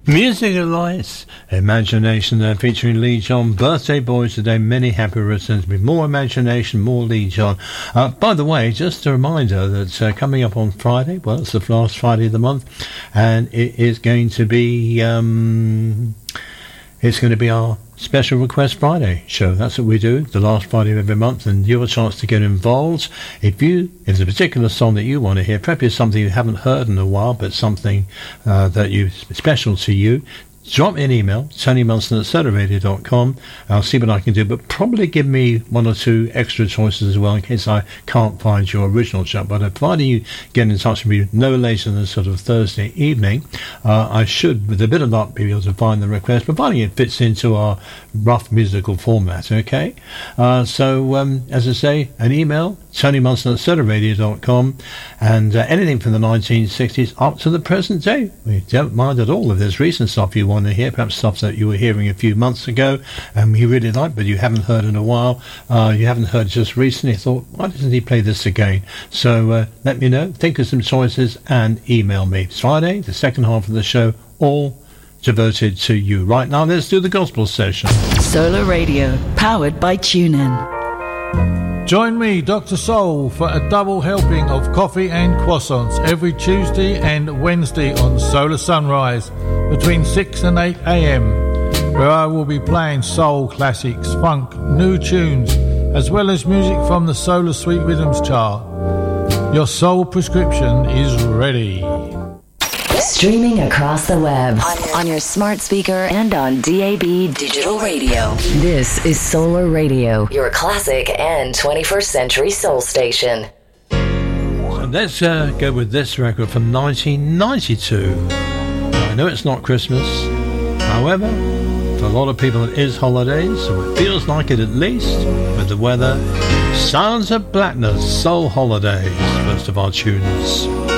Music of Lights, Imagination there, featuring Lee John. Birthday boys today, many happy returns with more imagination, more Lee John. By the way, just a reminder that coming up on Friday, well, it's the last Friday of the month, and it is going to be our Special Request Friday show. That's what we do, the last Friday of every month, and you have a chance to get involved. If there's a particular song that you want to hear, probably something you haven't heard in a while, but something that special to you, drop me an email, TonyMunson@solarradio.com. I'll see what I can do, but probably give me one or two extra choices as well in case I can't find your original show. But providing you get in touch with me no later than sort of Thursday evening, I should, with a bit of luck, be able to find the request, providing it fits into our rough musical format, okay? So, as I say, an email, TonyMunson@solarradio.com, and anything from the 1960s up to the present day. We don't mind at all if there's recent stuff you want to hear, perhaps stuff that you were hearing a few months ago and you really like but you haven't heard in a while, you haven't heard just recently, thought, why doesn't he play this again? So let me know, think of some choices and email me. It's Friday, the second half of the show, all devoted to you. Right now, let's do the gospel session. Solar Radio, powered by TuneIn. Join me, Dr. Soul, for a double helping of coffee and croissants every Tuesday and Wednesday on Solar Sunrise between 6 and 8 a.m, where I will be playing soul classics, funk, new tunes, as well as music from the Solar Sweet Rhythms chart. Your soul prescription is ready. Streaming across the web, on your smart speaker and on DAB digital radio. This is Solar Radio, your classic and 21st century soul station. And let's go with this record from 1992. I know it's not Christmas, however, for a lot of people it is holidays, so it feels like it at least with the weather. Sounds of Blackness, Soul Holidays, first of our tunes.